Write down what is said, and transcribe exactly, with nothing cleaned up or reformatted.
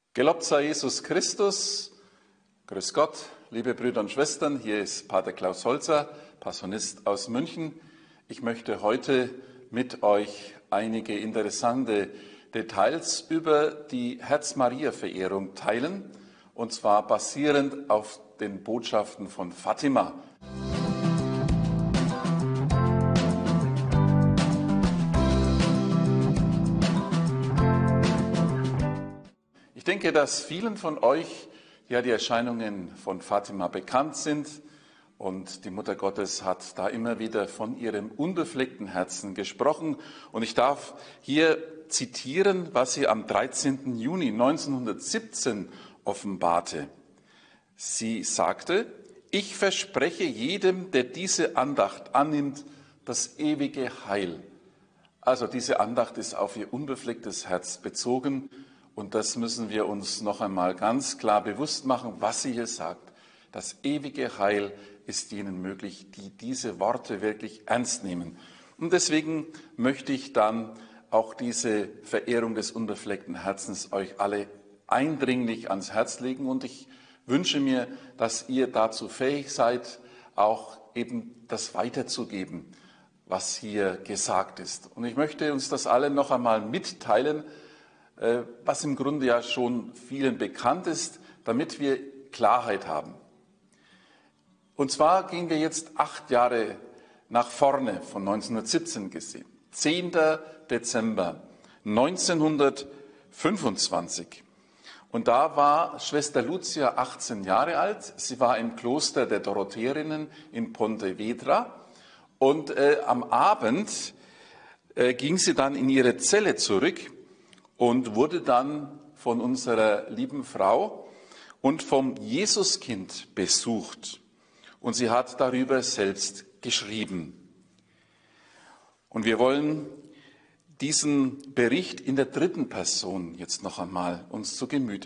Gelobt sei Jesus Christus. Grüß Gott, liebe Brüder und Schwestern. Hier ist Pater Klaus Holzer, Passionist aus München. Ich möchte heute mit euch einige interessante Details über die Herz-Maria-Verehrung teilen, und zwar basierend auf den Botschaften von Fatima. Ich denke, dass vielen von euch ja die Erscheinungen von Fatima bekannt sind, und die Mutter Gottes hat da immer wieder von ihrem unbefleckten Herzen gesprochen. Und ich darf hier zitieren, was sie am dreizehnten Juni neunzehnhundertsiebzehn offenbarte. Sie sagte: Ich verspreche jedem, der diese Andacht annimmt, das ewige Heil. Also diese Andacht ist auf ihr unbeflecktes Herz bezogen. Und das müssen wir uns noch einmal ganz klar bewusst machen, was sie hier sagt. Das ewige Heil ist jenen möglich, die diese Worte wirklich ernst nehmen. Und deswegen möchte ich dann auch diese Verehrung des unbefleckten Herzens euch alle eindringlich ans Herz legen. Und ich wünsche mir, dass ihr dazu fähig seid, auch eben das weiterzugeben, was hier gesagt ist. Und ich möchte uns das alle noch einmal mitteilen, was im Grunde ja schon vielen bekannt ist, damit wir Klarheit haben. Und zwar gehen wir jetzt acht Jahre nach vorne, von neunzehnhundertsiebzehn gesehen. zehnten Dezember neunzehnhundertfünfundzwanzig. Und da war Schwester Lucia achtzehn Jahre alt. Sie war im Kloster der Dorotheerinnen in Pontevedra. Und äh, am Abend äh, ging sie dann in ihre Zelle zurück und wurde dann von unserer lieben Frau und vom Jesuskind besucht. Und sie hat darüber selbst geschrieben. Und wir wollen diesen Bericht in der dritten Person jetzt noch einmal uns zu Gemüte